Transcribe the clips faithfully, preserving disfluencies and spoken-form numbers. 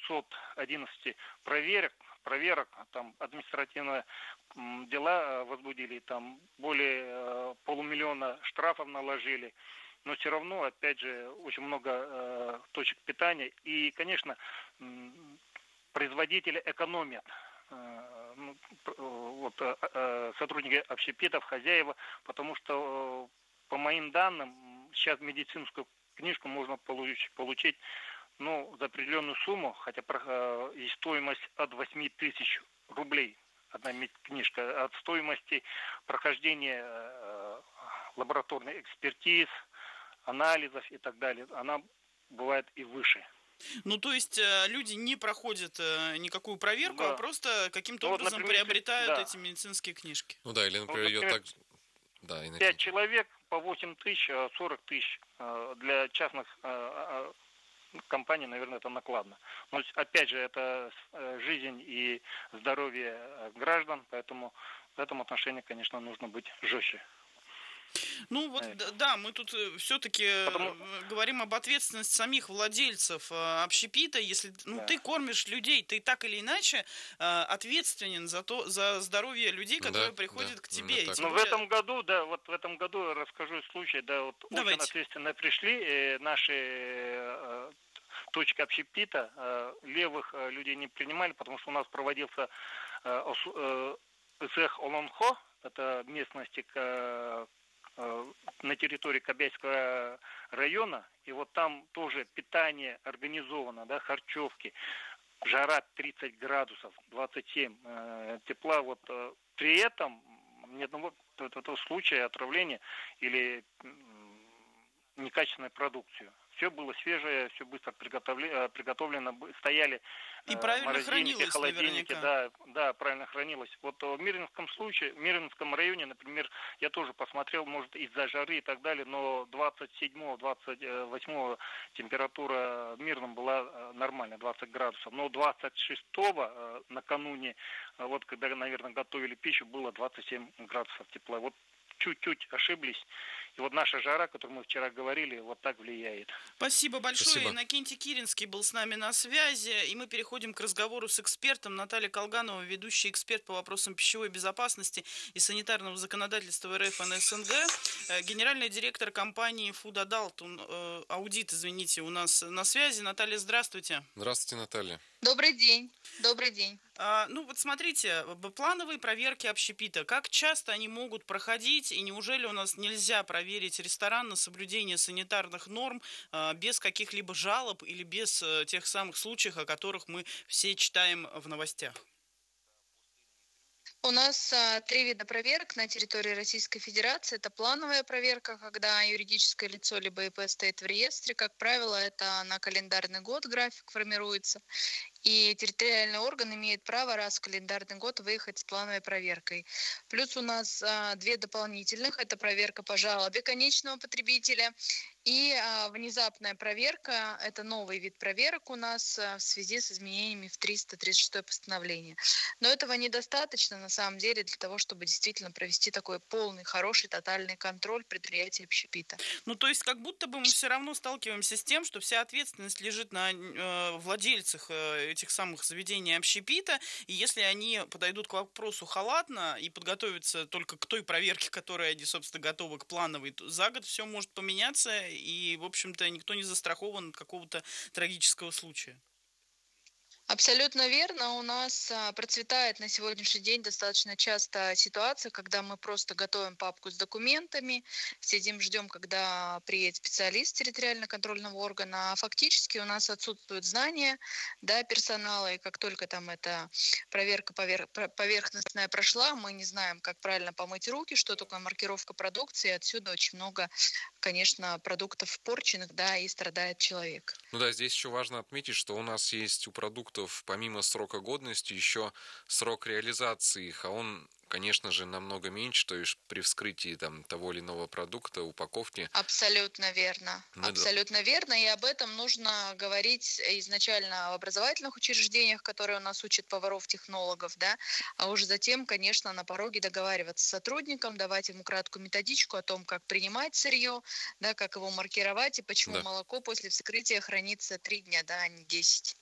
пятьсот одиннадцать проверок, проверок, там административные дела возбудили, там более э, полумиллиона штрафов наложили. Но все равно, опять же, очень много э, точек питания. И, конечно, э, производители экономят. Э, ну, э, вот, э, э, сотрудники общепитов, хозяева, потому что, э, по моим данным, сейчас медицинскую книжку можно получить, получить ну, за определенную сумму, хотя э, и стоимость от восьми тысяч рублей. Одна книжка от стоимости прохождения э, лабораторных экспертиз, анализов и так далее. Она бывает и выше. Ну, то есть э, люди не проходят э, никакую проверку, Да. а просто каким-то Ну, вот, образом например, приобретают да. эти медицинские книжки. Ну да, или, например, Вот, ее например, так... Да, пять Иннокентий. человек по восемь тысяч, сорок тысяч. Для частных компаний, наверное, это накладно. Но, опять же, это жизнь и здоровье граждан, поэтому в этом отношении, конечно, нужно быть жестче. Ну вот да, да, мы тут все-таки Потому... говорим об ответственности самих владельцев э, общепита. Если ну, да. ты кормишь людей, ты так или иначе э, ответственен за то, за здоровье людей, которые да, приходят да, к тебе. Ну, Но более... в этом году, да, вот в этом году я расскажу случай, да, вот Давайте. очень ответственно пришли э, наши э, точки общепита, э, левых э, людей не принимали, потому что у нас проводился э, э, цех Олонхо, это местности к на территории Кобяйского района, и вот там тоже питание организовано, да, харчевки, жара тридцать градусов, двадцать семь э, тепла, вот э, при этом ни одного этого случая отравления или э, некачественной продукции. Все было свежее, все быстро приготовлено, стояли и э, морозильники, холодильники, да, да, правильно хранилось. Вот в Мирнинском случае, в Мирнинском районе, например, я тоже посмотрел, может, из-за жары и так далее, но двадцать седьмого двадцать восьмого температура в Мирном была нормальная, двадцать градусов, но двадцать шестого э, накануне, вот когда, наверное, готовили пищу, было двадцать семь градусов тепла. Вот чуть-чуть ошиблись. И вот наша жара, о которой мы вчера говорили, вот так влияет. Спасибо большое. Спасибо. Иннокентий Киринский был с нами на связи. И мы переходим к разговору с экспертом. Наталья Колганова, ведущий эксперт по вопросам пищевой безопасности и санитарного законодательства РФ НСНГ, генеральный директор компании Food Adult, аудит, извините, у нас на связи. Наталья, здравствуйте. Здравствуйте, Наталья. Добрый день. Добрый день. А, ну вот смотрите, плановые проверки общепита, как часто они могут проходить, и неужели у нас нельзя проверить ресторан на соблюдение санитарных норм а, без каких-либо жалоб или без а, тех самых случаев, о которых мы все читаем в новостях? У нас а, три вида проверок на территории Российской Федерации. Это плановая проверка, когда юридическое лицо либо ИП стоит в реестре. Как правило, это на календарный год график формируется. И территориальный орган имеет право раз в календарный год выехать с плановой проверкой. Плюс у нас а, две дополнительных. Это проверка по жалобе конечного потребителя. И а, внезапная проверка – это новый вид проверок у нас а, в связи с изменениями в триста тридцать шестое постановление. Но этого недостаточно на самом деле для того, чтобы действительно провести такой полный, хороший, тотальный контроль предприятия общепита. Ну, то есть, как будто бы мы все равно сталкиваемся с тем, что вся ответственность лежит на э, владельцах э, этих самых заведений общепита, и если они подойдут к вопросу халатно и подготовятся только к той проверке, которой они, собственно, готовы к плановой, то за год все может поменяться, и, в общем-то, никто не застрахован от какого-то трагического случая. Абсолютно верно. У нас а, процветает на сегодняшний день достаточно часто ситуация, когда мы просто готовим папку с документами, сидим, ждем, когда приедет специалист территориально-контрольного органа, а фактически у нас отсутствуют знания, да, персонала, и как только там эта проверка повер... поверхностная прошла, мы не знаем, как правильно помыть руки, что такое маркировка продукции, и отсюда очень много, конечно, продуктов порченных, да, и страдает человек. Ну да, здесь еще важно отметить, что у нас есть у продуктов помимо срока годности еще срок реализации их, а он, конечно же, намного меньше, то есть при вскрытии там, того или иного продукта, упаковки. Абсолютно верно. Мы... Абсолютно верно. И об этом нужно говорить изначально в образовательных учреждениях, которые у нас учат поваров-технологов, да, а уже затем, конечно, на пороге договариваться с сотрудником, давать ему краткую методичку о том, как принимать сырье, да, как его маркировать и почему да. молоко после вскрытия хранится три дня, да, а не десять.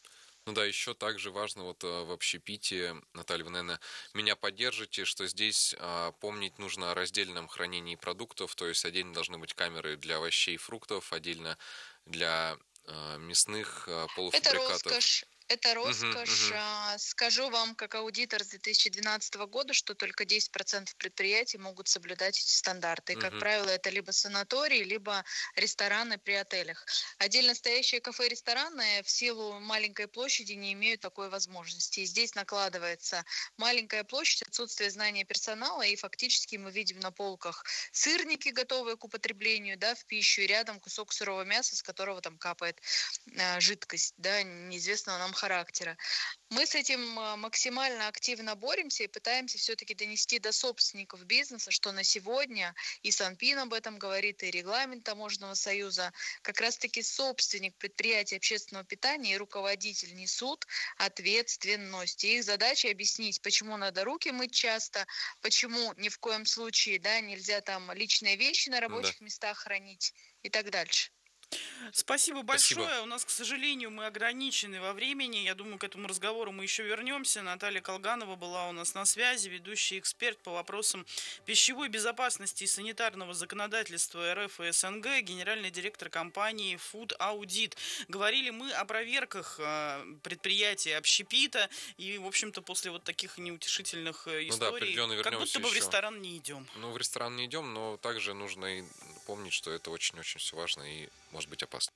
Ну да, еще также важно вот э, в общепите, Наталья, вы, наверное, меня поддержите, что здесь а, помнить нужно о раздельном хранении продуктов, то есть отдельно должны быть камеры для овощей и фруктов, отдельно для а, мясных а, Это полуфабрикатов. роскошь. Это Мгм, роскошь. мгм. А, Скажу вам, как аудитор с две тысячи двенадцатого года, что только десять процентов предприятий могут соблюдать эти стандарты. И, как Мгм. правило, это либо санатории, либо рестораны при отелях. Отдельно стоящие кафе и рестораны в силу маленькой площади не имеют такой возможности. И здесь накладывается маленькая площадь, отсутствие знания персонала, и фактически мы видим на полках сырники, готовые к употреблению, да, в пищу, и рядом кусок сырого мяса, с которого там капает э, жидкость, да, неизвестного нам характера. Мы с этим а, максимально активно боремся и пытаемся все-таки донести до собственников бизнеса, что на сегодня и Санпин об этом говорит, и регламент Таможенного союза, как раз-таки собственник предприятия общественного питания и руководитель несут ответственность. И их задача объяснить, почему надо руки мыть часто, почему ни в коем случае, да, нельзя там личные вещи на Да, рабочих местах хранить и так дальше. Спасибо спасибо. большое. У нас, к сожалению, мы ограничены во времени. Я думаю, к этому разговору мы еще вернемся. Наталья Колганова была у нас на связи, ведущий эксперт по вопросам пищевой безопасности и санитарного законодательства РФ и СНГ, генеральный директор компании Food Audit. Говорили мы о проверках э, предприятий общепита. И, в общем-то, после вот таких неутешительных э, Ну да, историй, определенно как вернемся будто бы в еще. ресторан не идем. Ну, в ресторан не идем, но также нужно и помнить, что это очень-очень все важно и может быть опасно.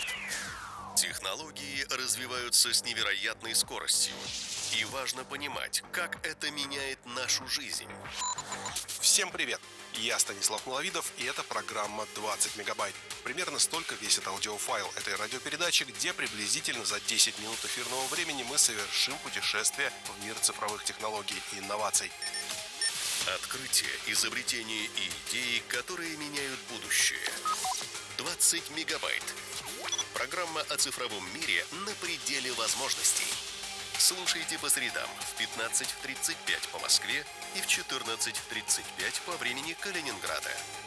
Технологии развиваются с невероятной скоростью. И важно понимать, как это меняет нашу жизнь. Всем привет! Я Станислав Маловидов, и это программа двадцать мегабайт. Примерно столько весит аудиофайл этой радиопередачи, где приблизительно за десять минут эфирного времени мы совершим путешествие в мир цифровых технологий и инноваций. Открытия, изобретения и идеи, которые меняют будущее. двадцать мегабайт. Программа о цифровом мире на пределе возможностей. Слушайте по средам в пятнадцать тридцать пять по Москве и в четырнадцать тридцать пять по времени Калининграда.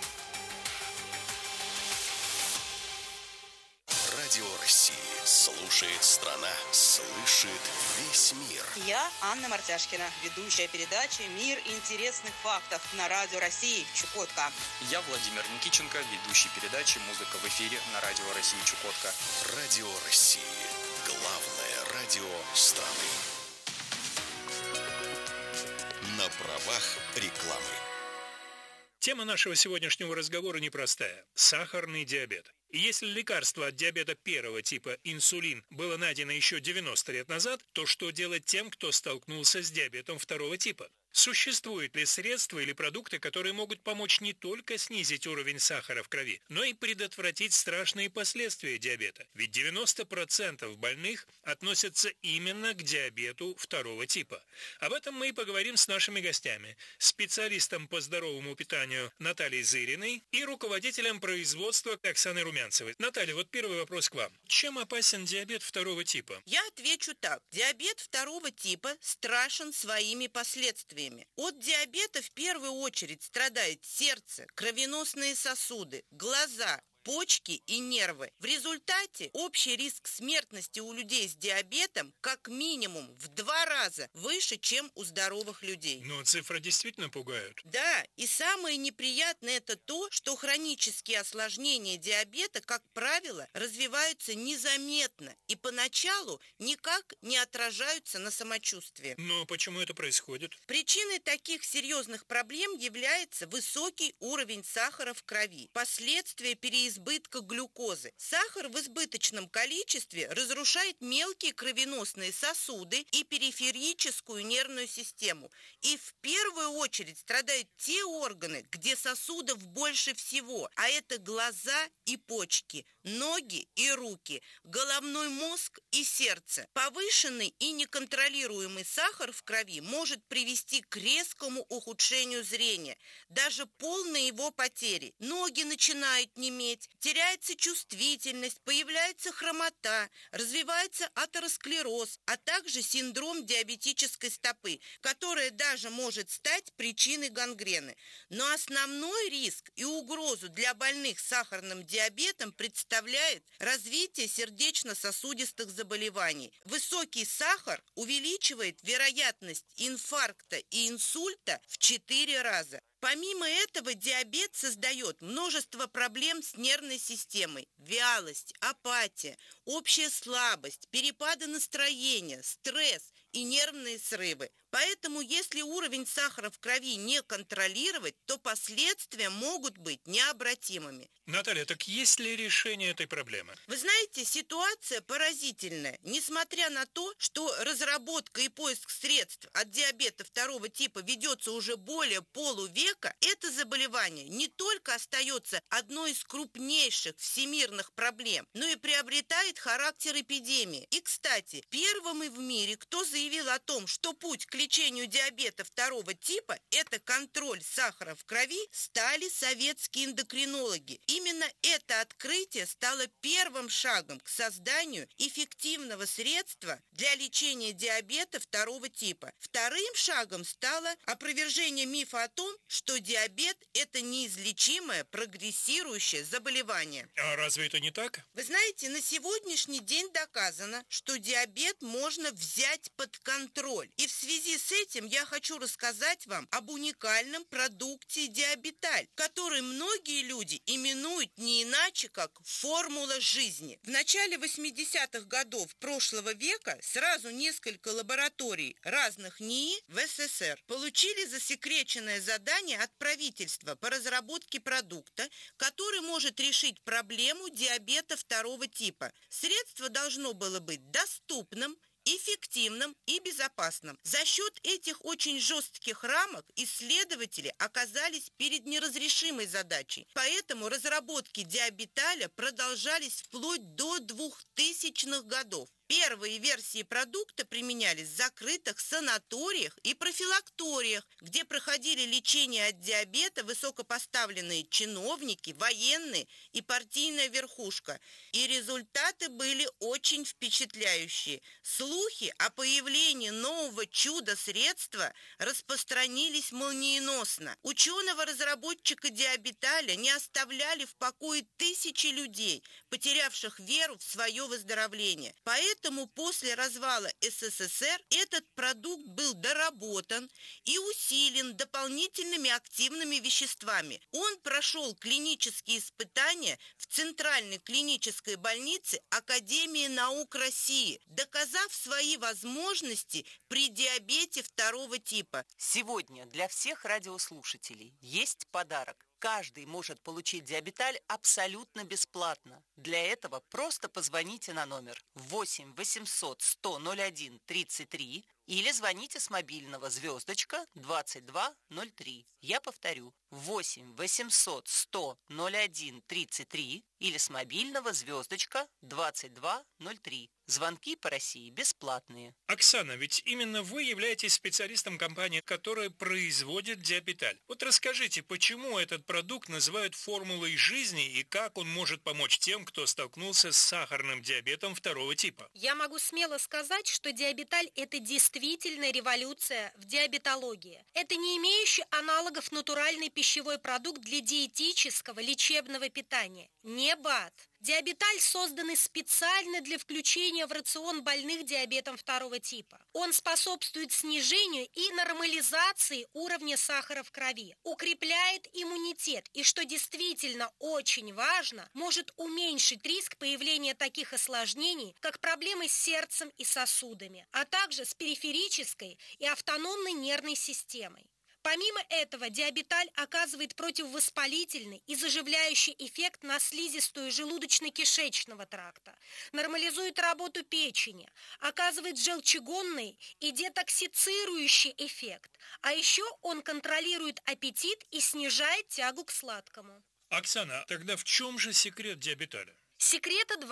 Радио России. Слушает страна, слышит весь мир. Я Анна Мартяшкина, ведущая передачи «Мир интересных фактов» на Радио России Чукотка. Я Владимир Никиченко, ведущий передачи «Музыка в эфире» на Радио России Чукотка. Радио России. Главное радио страны. На правах рекламы. Тема нашего сегодняшнего разговора непростая – сахарный диабет. И если лекарство от диабета первого типа инсулин было найдено еще девяносто лет назад, то что делать тем, кто столкнулся с диабетом второго типа? Существуют ли средства или продукты, которые могут помочь не только снизить уровень сахара в крови, но и предотвратить страшные последствия диабета? Ведь девяносто процентов больных относятся именно к диабету второго типа. Об этом мы и поговорим с нашими гостями. Специалистом по здоровому питанию Натальей Зыриной и руководителем производства Оксаной Румянцевой. Наталья, вот первый вопрос к вам. Чем опасен диабет второго типа? Я отвечу так. Диабет второго типа страшен своими последствиями. От диабета в первую очередь страдает сердце, кровеносные сосуды, глаза, почки и нервы. В результате общий риск смертности у людей с диабетом как минимум в два раза выше, чем у здоровых людей. Но цифры действительно пугают. Да, и самое неприятное это то, что хронические осложнения диабета, как правило, развиваются незаметно и поначалу никак не отражаются на самочувствии. Но почему это происходит? Причиной таких серьезных проблем является высокий уровень сахара в крови, последствия переизбытка избытка глюкозы. Сахар в избыточном количестве разрушает мелкие кровеносные сосуды и периферическую нервную систему. И в первую очередь страдают те органы, где сосудов больше всего, а это глаза и почки, ноги и руки, головной мозг и сердце. Повышенный и неконтролируемый сахар в крови может привести к резкому ухудшению зрения, даже полной его потери. Ноги начинают неметь, быть. Теряется чувствительность, появляется хромота, развивается атеросклероз, а также синдром диабетической стопы, которая даже может стать причиной гангрены. Но основной риск и угрозу для больных с сахарным диабетом представляет развитие сердечно-сосудистых заболеваний. Высокий сахар увеличивает вероятность инфаркта и инсульта в четыре раза. Помимо этого, диабет создает множество проблем с нервной системой: вялость, апатия, общая слабость, перепады настроения, стресс и нервные срывы. Поэтому, если уровень сахара в крови не контролировать, то последствия могут быть необратимыми. Наталья, так есть ли решение этой проблемы? Вы знаете, ситуация поразительная. Несмотря на то, что разработка и поиск средств от диабета второго типа ведется уже более полувека, это заболевание не только остается одной из крупнейших всемирных проблем, но и приобретает характер эпидемии. И, кстати, первыми в мире, кто заявил о том, что путь к лечению диабета второго типа – это контроль сахара в крови, стали советские эндокринологи. Именно это открытие стало первым шагом к созданию эффективного средства для лечения диабета второго типа. Вторым шагом стало опровержение мифа о том, что диабет – это неизлечимое прогрессирующее заболевание. А разве это не так? Вы знаете, на сегодняшний день доказано, что диабет можно взять под контроль. И в связи с этим я хочу рассказать вам об уникальном продукте Диабеталь, который многие люди именуют не иначе, как формула жизни. В начале восьмидесятых годов прошлого века сразу несколько лабораторий разных НИИ в СССР получили засекреченное задание от правительства по разработке продукта, который может решить проблему диабета второго типа. Средство должно было быть доступным, эффективным и безопасным. За счет этих очень жестких рамок исследователи оказались перед неразрешимой задачей. Поэтому разработки Диабеталя продолжались вплоть до двухтысячных годов. Первые версии продукта применялись в закрытых санаториях и профилакториях, где проходили лечение от диабета высокопоставленные чиновники, военные и партийная верхушка. И результаты были очень впечатляющие. Слухи о появлении нового чудо-средства распространились молниеносно. Ученого-разработчика Диабеталя не оставляли в покое тысячи людей, потерявших веру в свое выздоровление. Поэтому Поэтому после развала СССР этот продукт был доработан и усилен дополнительными активными веществами. Он прошел клинические испытания в Центральной клинической больнице Академии наук России, доказав свои возможности при диабете второго типа. Сегодня для всех радиослушателей есть подарок. Каждый может получить Диабеталь абсолютно бесплатно. Для этого просто позвоните на номер восемь восемьсот сто ноль один тридцать три или звоните с мобильного звездочка двадцать два ноль три. Я повторю, восемь восемьсот сто ноль один тридцать три или с мобильного звездочка двадцать два ноль три. Звонки по России бесплатные. Оксана, ведь именно вы являетесь специалистом компании, которая производит Диабеталь. Вот расскажите, почему этот продукт называют формулой жизни и как он может помочь тем, кто столкнулся с сахарным диабетом второго типа? Я могу смело сказать, что Диабеталь – это действительно революция в диабетологии. Это не имеющий аналогов натуральный пищевой продукт для диетического лечебного питания. Не БАД. Диабеталь создан специально для включения в рацион больных диабетом второго типа. Он способствует снижению и нормализации уровня сахара в крови, укрепляет иммунитет и, что действительно очень важно, может уменьшить риск появления таких осложнений, как проблемы с сердцем и сосудами, а также с периферической и автономной нервной системой. Помимо этого, Диабеталь оказывает противовоспалительный и заживляющий эффект на слизистую желудочно-кишечного тракта, нормализует работу печени, оказывает желчегонный и детоксицирующий эффект, а еще он контролирует аппетит и снижает тягу к сладкому. Оксана, тогда в чем же секрет Диабеталя? Секрета два.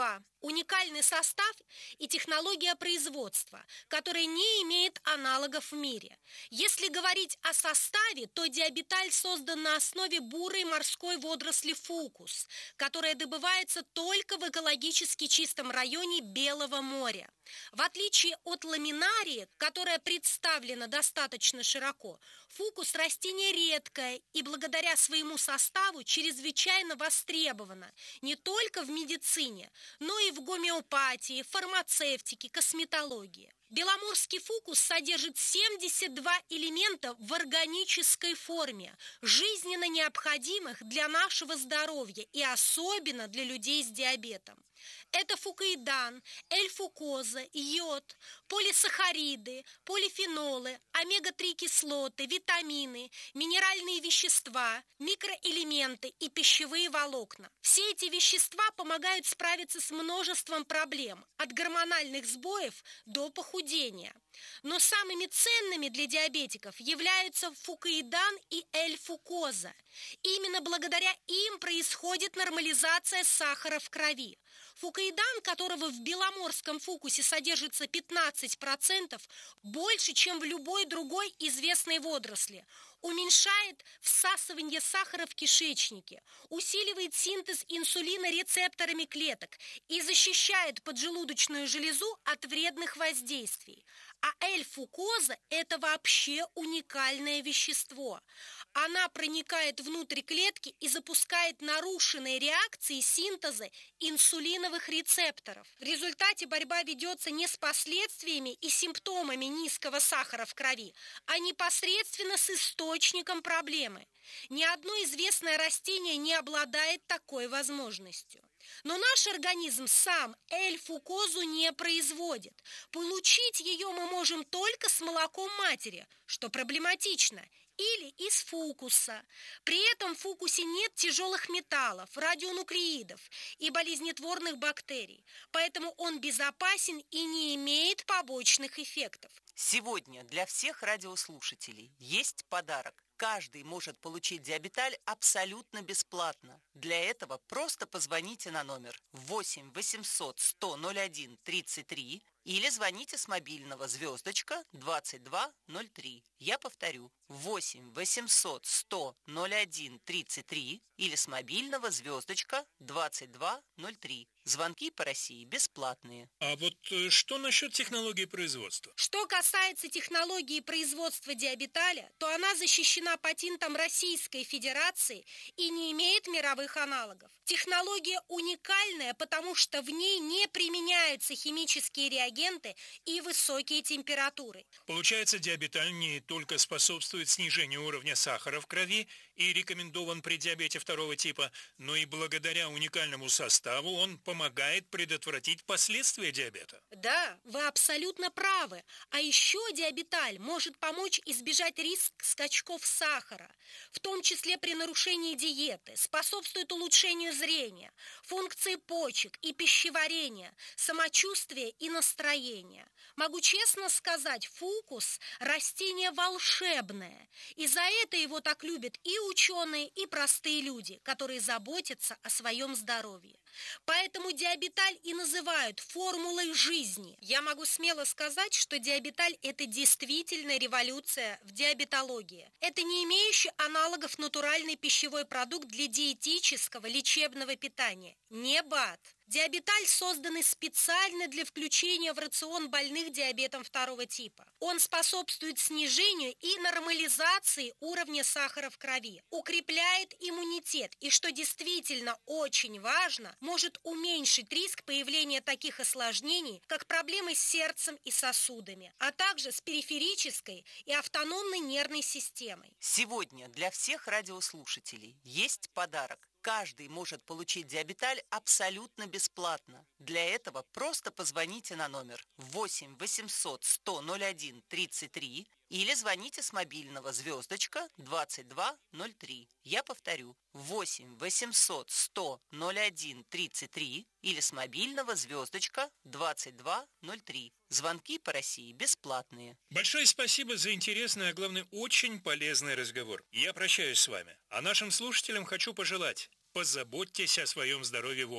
уникальный состав и технология производства, которая не имеет аналогов в мире. Если говорить о составе, то диабеталь создан на основе бурой морской водоросли фукус, которая добывается только в экологически чистом районе Белого моря. В отличие от ламинарии, которая представлена достаточно широко, фукус растение редкое и благодаря своему составу чрезвычайно востребовано не только в медицине, но и в гомеопатии, фармацевтике, косметологии. Беломорский фукус содержит семьдесят два элемента в органической форме, жизненно необходимых для нашего здоровья и особенно для людей с диабетом. Это фукоидан, эль-фукоза, йод, полисахариды, полифенолы, омега три кислоты, витамины, минеральные вещества, микроэлементы и пищевые волокна. Все эти вещества помогают справиться с множеством проблем, от гормональных сбоев до похудения. Но самыми ценными для диабетиков являются фукоидан и эль-фукоза. Именно благодаря им происходит нормализация сахара в крови. Фукоидан, которого в беломорском фукусе содержится пятнадцать процентов, больше, чем в любой другой известной водоросли, уменьшает всасывание сахара в кишечнике, усиливает синтез инсулина рецепторами клеток и защищает поджелудочную железу от вредных воздействий. А эль-фукоза – это вообще уникальное вещество. Она проникает внутрь клетки и запускает нарушенные реакции синтеза инсулиновых рецепторов. В результате борьба ведется не с последствиями и симптомами низкого сахара в крови, а непосредственно с источником проблемы. Ни одно известное растение не обладает такой возможностью. Но наш организм сам эль-фукозу не производит. Получить ее мы можем только с молоком матери, что проблематично, или из фукуса. При этом в фукусе нет тяжелых металлов, радионуклеидов и болезнетворных бактерий, поэтому он безопасен и не имеет побочных эффектов. Сегодня для всех радиослушателей есть подарок. Каждый может получить диабеталь абсолютно бесплатно. Для этого просто позвоните на номер восемь восемьсот сто ноль один тридцать три или звоните с мобильного звездочка двадцать два ноль три. Я повторю, восемь восемьсот сто ноль один тридцать три или с мобильного звездочка двадцать два ноль три. Звонки по России бесплатные. А вот что насчет технологии производства? Что касается технологии производства диабеталя, то она защищена патентом Российской Федерации и не имеет мировых аналогов. Технология уникальная, потому что в ней не применяются химические реагенты и высокие температуры. Получается, диабеталь не только способствует снижению уровня сахара в крови и рекомендован при диабете второго типа, но и благодаря уникальному составу он помогает предотвратить последствия диабета. Да, вы абсолютно правы. А еще диабеталь может помочь избежать риск скачков сахара, в том числе при нарушении диеты, способствует улучшению зрения, функции почек и пищеварения, самочувствия и настроения. Могу честно сказать, фукус – растение волшебное, и за это его так любят и ученые, и простые люди, которые заботятся о своем здоровье. Поэтому диабеталь и называют формулой жизни. Я могу смело сказать, что диабеталь – это действительно революция в диабетологии. Это не имеющий аналогов натуральный пищевой продукт для диетического лечебного питания. Не БАД. Диабеталь создан специально для включения в рацион больных диабетом второго типа. Он способствует снижению и нормализации уровня сахара в крови, укрепляет иммунитет и, что действительно очень важно, может уменьшить риск появления таких осложнений, как проблемы с сердцем и сосудами, а также с периферической и автономной нервной системой. Сегодня для всех радиослушателей есть подарок. Каждый может получить диабеталь абсолютно бесплатно. Для этого просто позвоните на номер восемь восемьсот сто ноль один тридцать три или звоните с мобильного звездочка двадцать два ноль три. Я повторю, восемь восемьсот сто ноль один тридцать три или с мобильного звездочка двадцать два ноль три. Звонки по России бесплатные. Большое спасибо за интересный, а главное, очень полезный разговор. Я прощаюсь с вами. А нашим слушателям хочу пожелать: позаботьтесь о своем здоровье вовремя.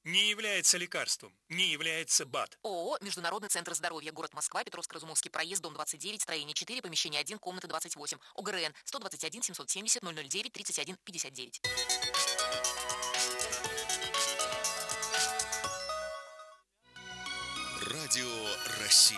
не является лекарством, не является БАД. ООО «Международный центр здоровья», город Москва, Петровско-Разумовский проезд, дом двадцать девять, строение четыре, помещение один, комната двадцать восемь. ОГРН сто двадцать один семьсот семьдесят ноль ноль девять тридцать один пятьдесят девять. Радио России.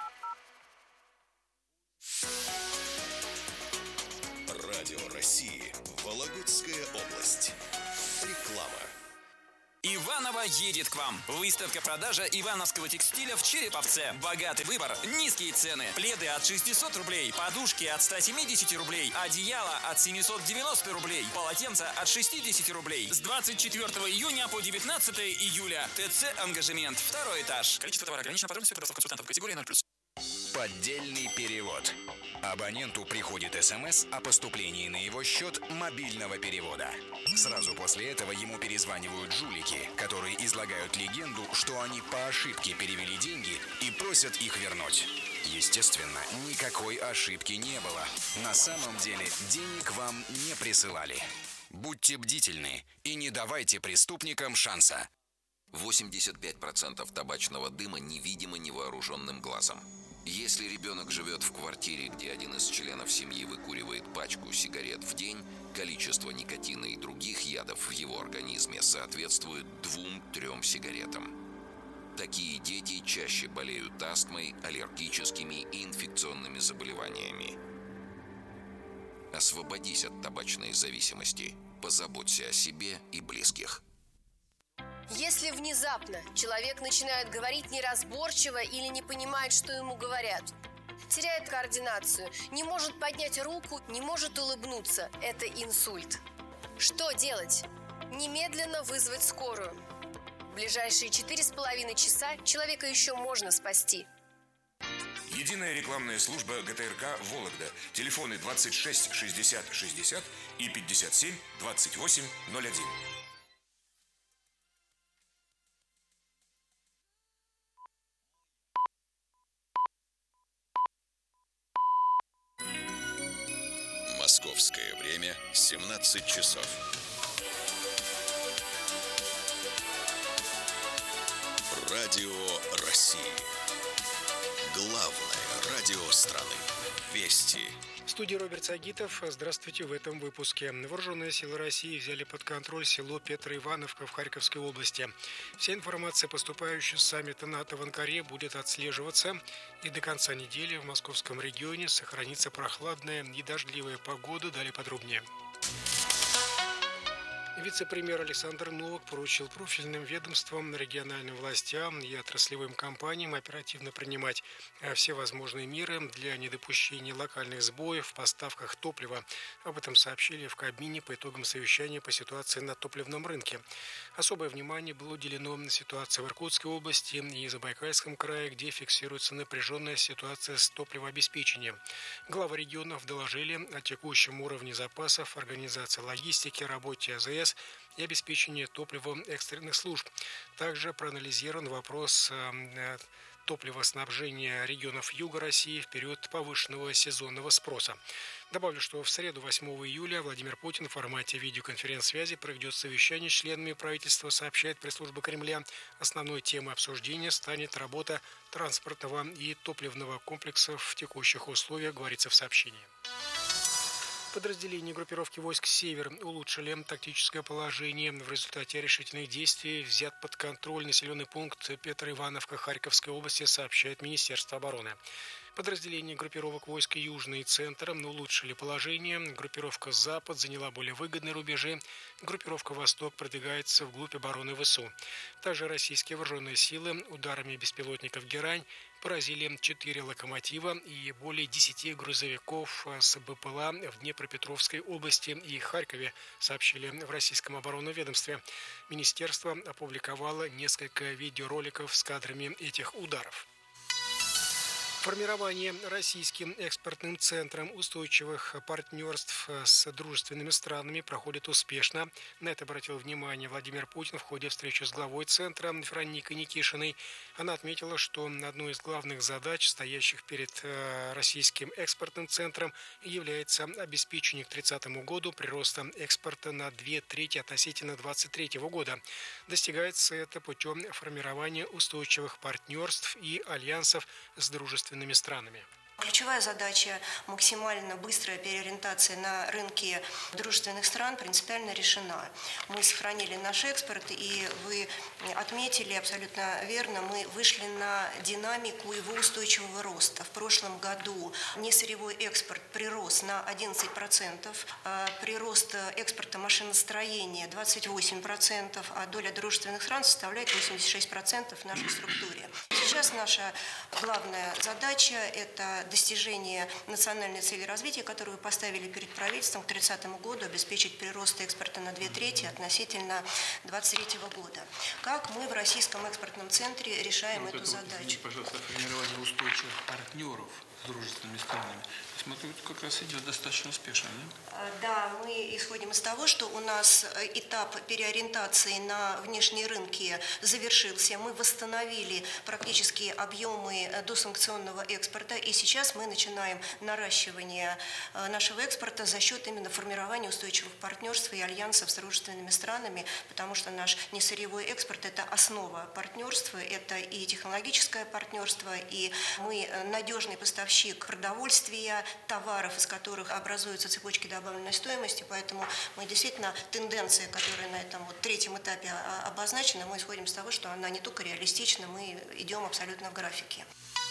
Радио России. Вологодская область. Реклама. Иваново едет к вам. Выставка-продажа ивановского текстиля в Череповце. Богатый выбор, низкие цены. Пледы от шестисот рублей, подушки от ста семидесяти рублей, одеяло от семисот девяноста рублей, полотенца от шестидесяти рублей. С двадцать четвёртого июня по девятнадцатое июля. ТЦ «Ангажемент», второй этаж. Количество товара ограничено, подробности у консультантов категории ноль плюс. Поддельный перевод. Абоненту приходит СМС о поступлении на его счет мобильного перевода. Сразу после этого ему перезванивают жулики, которые излагают легенду, что они по ошибке перевели деньги и просят их вернуть. Естественно, никакой ошибки не было. На самом деле денег вам не присылали. Будьте бдительны и не давайте преступникам шанса. восемьдесят пять процентов табачного дыма невидимо невооруженным глазом. Если ребенок живет в квартире, где один из членов семьи выкуривает пачку сигарет в день, количество никотина и других ядов в его организме соответствует двум-трем сигаретам. Такие дети чаще болеют астмой, аллергическими и инфекционными заболеваниями. Освободись от табачной зависимости. Позаботься о себе и близких. Если внезапно человек начинает говорить неразборчиво или не понимает, что ему говорят, теряет координацию, не может поднять руку, не может улыбнуться, это инсульт. Что делать? Немедленно вызвать скорую. В ближайшие четыре с половиной часа человека еще можно спасти. Единая рекламная служба ГТРК «Вологда». Телефоны двадцать шесть шестьдесят шестьдесят и пятьдесят семь двадцать восемь ноль один. Московское время семнадцать часов. Радио России. Главное радио страны. Вести. В студии Роберт Сагитов. Здравствуйте. В этом выпуске. Вооруженные силы России взяли под контроль село Петроивановка в Харьковской области. Вся информация, поступающая с саммита НАТО в Анкаре, будет отслеживаться. И до конца недели в московском регионе сохранится прохладная и дождливая погода. Далее подробнее. Вице-премьер Александр Новак поручил профильным ведомствам, региональным властям и отраслевым компаниям оперативно принимать все возможные меры для недопущения локальных сбоев в поставках топлива. Об этом сообщили в Кабмине по итогам совещания по ситуации на топливном рынке. Особое внимание было уделено ситуации в Иркутской области и Забайкальском крае, где фиксируется напряженная ситуация с топливообеспечением. Главы регионов доложили о текущем уровне запасов, организации логистики, работе АЗС и обеспечении топливом экстренных служб. Также проанализирован вопрос э, топливоснабжения регионов Юга России в период повышенного сезонного спроса. Добавлю, что в среду восьмого июля Владимир Путин в формате видеоконференц-связи проведет совещание с членами правительства, сообщает пресс-служба Кремля. Основной темой обсуждения станет работа транспортного и топливного комплексов в текущих условиях, говорится в сообщении. Подразделения группировки войск «Север» улучшили тактическое положение. В результате решительных действий взят под контроль населенный пункт Петроивановка Харьковской области, сообщает Министерство обороны. Подразделения группировок войск Южный и Центр улучшили положение. Группировка «Запад» заняла более выгодные рубежи. Группировка «Восток» продвигается вглубь обороны ВСУ. Также российские вооруженные силы ударами беспилотников «Герань» поразили четыре локомотива и более десяти грузовиков с БПЛА в Днепропетровской области и Харькове, сообщили в российском оборонном ведомстве. Министерство опубликовало несколько видеороликов с кадрами этих ударов. Формирование российским экспортным центром устойчивых партнерств с дружественными странами проходит успешно. На это обратил внимание Владимир Путин в ходе встречи с главой центра Вероникой Никишиной. Она отметила, что одной из главных задач, стоящих перед российским экспортным центром, является обеспечение к тридцатому году прироста экспорта на две трети относительно двадцать третьего года. Достигается это путем формирования устойчивых партнерств и альянсов с дружественными странами. Ключевая задача – максимально быстрая переориентация на рынки дружественных стран принципиально решена. Мы сохранили наш экспорт, и вы отметили абсолютно верно, мы вышли на динамику его устойчивого роста. В прошлом году несырьевой экспорт прирос на одиннадцать процентов, прирост экспорта машиностроения двадцать восемь процентов, а доля дружественных стран составляет восемьдесят шесть процентов в нашей структуре. Сейчас наша главная задача – это достижение национальной цели развития, которую вы поставили перед правительством к тридцатому году, обеспечить прирост экспорта на две трети относительно двадцать третьего года. Как мы в Российском экспортном центре решаем вот эту это задачу? Извините, пожалуйста, формирование устойчивых партнеров с дружественными странами. Смотрю, это как раз идет достаточно успешно, да? Да, мы исходим из того, что у нас этап переориентации на внешние рынки завершился. Мы восстановили практически объемы досанкционного экспорта, и сейчас мы начинаем наращивание нашего экспорта за счет именно формирования устойчивых партнерств и альянсов с дружественными странами, потому что наш несырьевой экспорт – это основа партнерства, это и технологическое партнерство, и мы надежный поставщик продовольствия, товаров, из которых образуются цепочки добавленной стоимости, поэтому мы действительно, тенденция, которая на этом вот третьем этапе обозначена, мы исходим из того, что она не только реалистична, мы идем абсолютно в графике.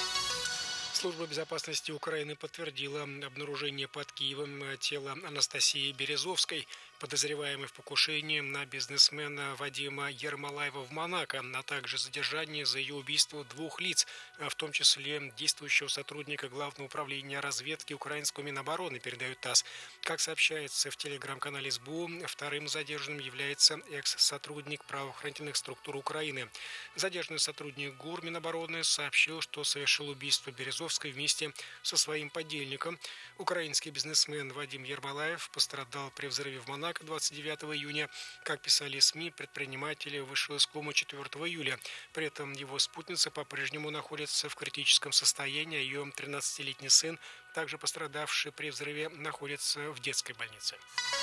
Служба безопасности Украины подтвердила обнаружение под Киевом тела Анастасии Березовской, подозреваемой в покушении на бизнесмена Вадима Ермолаева в Монако, а также задержание за ее убийство двух лиц, в том числе действующего сотрудника Главного управления разведки украинского Минобороны, передает ТАСС. Как сообщается в телеграм-канале СБУ, вторым задержанным является экс-сотрудник правоохранительных структур Украины. Задержанный сотрудник ГУР Минобороны сообщил, что совершил убийство Березовской вместе со своим подельником. Украинский бизнесмен Вадим Ермолаев пострадал при взрыве в Монако двадцать девятого июня. Как писали СМИ, предприниматель вышел из комы четвёртого июля. При этом его спутница по-прежнему находится в критическом состоянии. Ее тринадцатилетний сын, также пострадавший при взрыве, находится в детской больнице.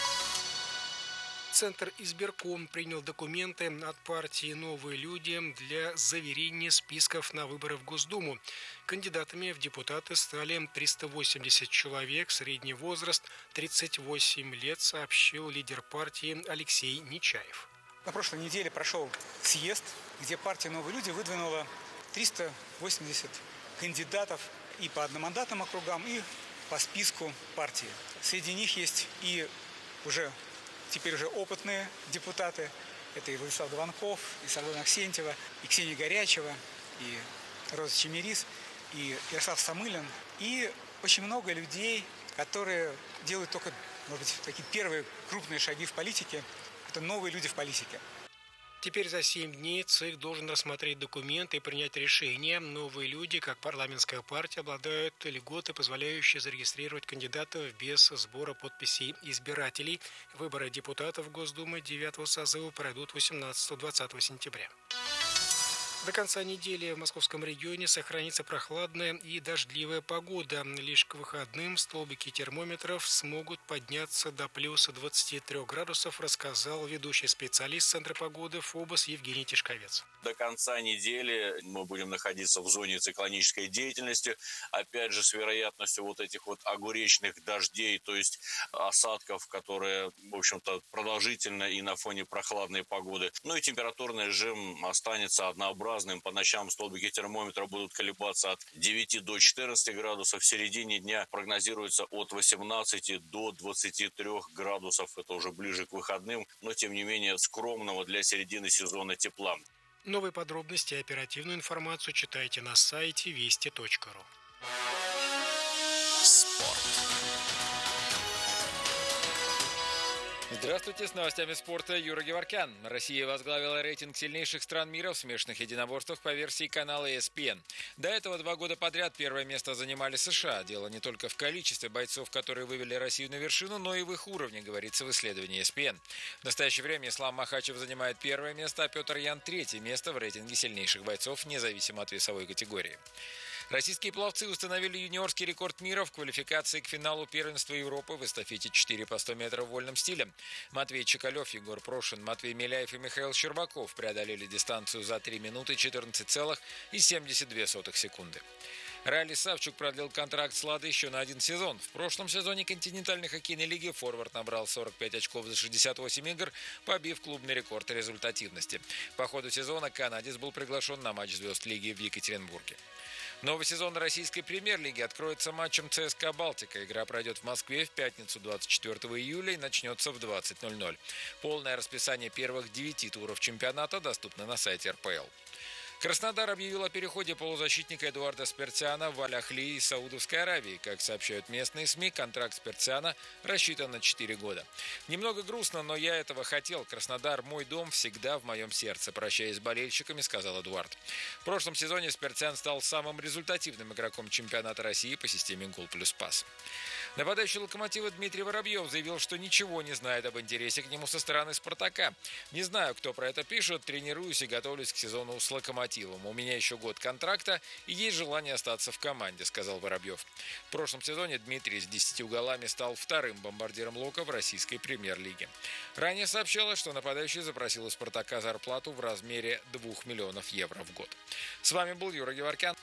Центр избирком принял документы от партии «Новые люди» для заверения списков на выборы в Госдуму. Кандидатами в депутаты стали триста восемьдесят человек, средний возраст тридцать восемь лет, сообщил лидер партии Алексей Нечаев. На прошлой неделе прошел съезд, где партия «Новые люди» выдвинула триста восемьдесят кандидатов и по одномандатным округам, и по списку партии. Среди них есть и уже теперь уже опытные депутаты. Это и Владислав Гованков, и Сардона Аксентьева, и Ксения Горячева, и Роза Чемерис, и Ярослав Самылин. И очень много людей, которые делают только, может быть, такие первые крупные шаги в политике. Это новые люди в политике. Теперь за семь дней ЦИК должен рассмотреть документы и принять решение. Новые люди, как парламентская партия, обладают льготой, позволяющей зарегистрировать кандидатов без сбора подписей избирателей. Выборы депутатов Госдумы девятого созыва пройдут восемнадцатого-двадцатого сентября. До конца недели в московском регионе сохранится прохладная и дождливая погода. Лишь к выходным столбики термометров смогут подняться до плюс двадцати трёх градусов, рассказал ведущий специалист Центра погоды ФОБОС Евгений Тишковец. До конца недели мы будем находиться в зоне циклонической деятельности, опять же с вероятностью вот этих вот огуречных дождей, то есть осадков, которые, в общем-то, продолжительно и на фоне прохладной погоды. Ну и температурный режим останется однообразным. По ночам столбики термометра будут колебаться от девяти до четырнадцати градусов. В середине дня прогнозируется от восемнадцати до двадцати трёх градусов. Это уже ближе к выходным, но тем не менее скромного для середины сезона тепла. Новые подробности и оперативную информацию читайте на сайте вести точка ру. Спорт. Здравствуйте, с новостями спорта Юра Геворкян. Россия возглавила рейтинг сильнейших стран мира в смешанных единоборствах по версии канала и эс пи эн. До этого два года подряд первое место занимали США. Дело не только в количестве бойцов, которые вывели Россию на вершину, но и в их уровне, говорится в исследовании и эс пи эн. В настоящее время Ислам Махачев занимает первое место, а Петр Ян третье место в рейтинге сильнейших бойцов, независимо от весовой категории. Российские пловцы установили юниорский рекорд мира в квалификации к финалу первенства Европы в эстафете четыре по сто метров в вольном стиле. Матвей Чекалев, Егор Прошин, Матвей Миляев и Михаил Щербаков преодолели дистанцию за три минуты четырнадцать целых семьдесят две сотых секунды. Ралли Савчук продлил контракт с «Ладой» еще на один сезон. В прошлом сезоне континентальной хоккейной лиги форвард набрал сорок пять очков за шестьдесят восемь игр, побив клубный рекорд результативности. По ходу сезона канадец был приглашен на матч звезд лиги в Екатеринбурге. Новый сезон российской премьер-лиги откроется матчем ЦСКА «Балтика». Игра пройдет в Москве в пятницу двадцать четвёртого июля и начнется в двадцать ноль ноль. Полное расписание первых девяти туров чемпионата доступно на сайте эр пэ эл. Краснодар объявил о переходе полузащитника Эдуарда Спиртиана в Аль-Ахли из Саудовской Аравии. Как сообщают местные СМИ, контракт Спиртиана рассчитан на четыре года. Немного грустно, но я этого хотел. Краснодар – мой дом, всегда в моем сердце. Прощаясь с болельщиками, сказал Эдуард. В прошлом сезоне Спиртиан стал самым результативным игроком чемпионата России по системе гол плюс пас. Нападающий «Локомотива» Дмитрий Воробьев заявил, что ничего не знает об интересе к нему со стороны «Спартака». «Не знаю, кто про это пишет, тренируюсь и готовлюсь к сезону с «Локомотивом». У меня еще год контракта и есть желание остаться в команде», — сказал Воробьев. В прошлом сезоне Дмитрий с десятью голами стал вторым бомбардиром «Лока» в российской премьер-лиге. Ранее сообщалось, что нападающий запросил у «Спартака» зарплату в размере двух миллионов евро в год. С вами был Юра Геворкян.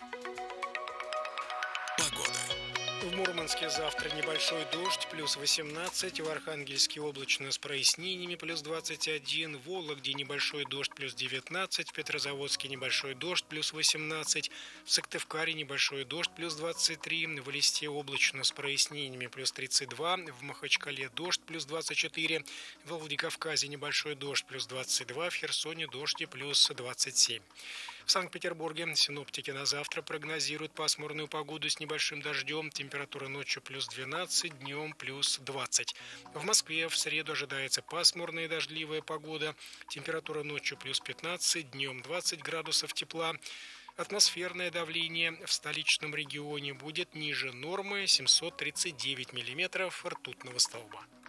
В Мурманске завтра небольшой дождь, плюс восемнадцать. В Архангельске облачно с прояснениями, плюс двадцать один. В Вологде небольшой дождь, плюс девятнадцать. В Петрозаводске небольшой дождь, плюс восемнадцать. В Сыктывкаре небольшой дождь, плюс двадцать три. В Элисте облачно с прояснениями, плюс тридцать два. В Махачкале дождь, плюс двадцать четыре. В Владикавказе небольшой дождь, плюс двадцать два. В Херсоне дождь, плюс двадцать семь. В Санкт-Петербурге синоптики на завтра прогнозируют пасмурную погоду с небольшим дождем. Температура ночью плюс двенадцать, днем плюс двадцать. В Москве в среду ожидается пасмурная и дождливая погода. Температура ночью плюс пятнадцать, днем двадцать градусов тепла. Атмосферное давление в столичном регионе будет ниже нормы семьсот тридцать девять миллиметров ртутного столба.